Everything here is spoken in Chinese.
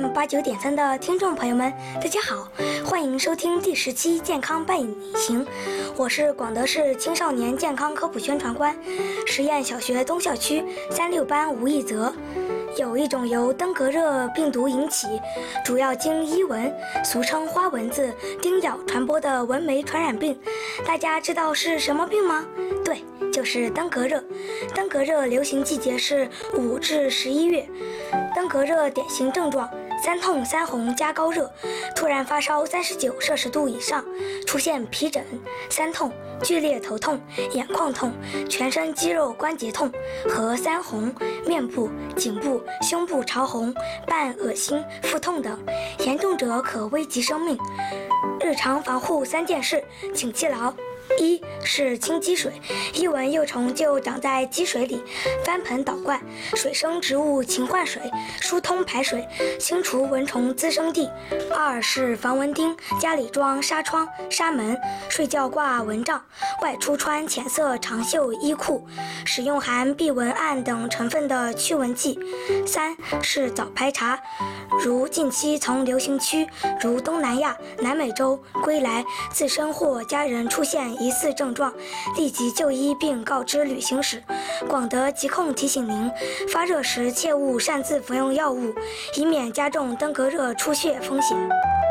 FM89.3的听众朋友们，大家好，欢迎收听第10期健康伴你行，我是广德市青少年健康科普宣传官，实验小学东校区36班吴一泽。有一种由登革热病毒引起，主要经伊蚊，俗称花蚊子叮咬传播的蚊媒传染病，大家知道是什么病吗？对，就是登革热。登革热流行季节是5至11月。登革热典型症状：3痛3红加高热，突然发烧39摄氏度以上，出现皮疹、3痛、剧烈头痛、眼眶痛、全身肌肉关节痛和3红，面部、颈部、胸部潮红、伴恶心、腹痛等，严重者可危及生命。日常防护3件事，请记牢。1是清积水，伊蚊幼虫就长在积水里，翻盆倒灌，水生植物勤换水，疏通排水，清除蚊虫滋生地。2是防蚊叮，家里装纱窗、纱门，睡觉挂蚊帐，外出穿浅色长袖衣裤，使用含避蚊胺等成分的驱蚊剂。3是早排查，如近期从流行区如东南亚、南美洲归来，自身或家人出现疑似症状，立即就医并告知旅行史。广德疾控提醒您，发热时切勿擅自服用药物，以免加重登革热出血风险。